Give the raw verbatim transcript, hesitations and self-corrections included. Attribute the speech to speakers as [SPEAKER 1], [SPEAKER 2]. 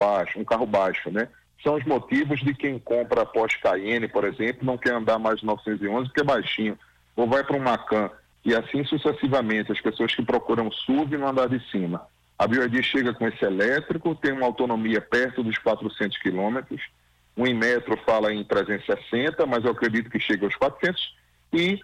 [SPEAKER 1] baixo, um carro baixo, né? São os motivos de quem compra a Porsche Cayenne, por exemplo, não quer andar mais de novecentos e onze porque é baixinho, ou vai para um Macan, e assim sucessivamente, as pessoas que procuram S U V no andar de cima. A B Y D chega com esse elétrico, tem uma autonomia perto dos quatrocentos quilômetros, o Inmetro fala em trezentos e sessenta, mas eu acredito que chega aos quatrocentos, e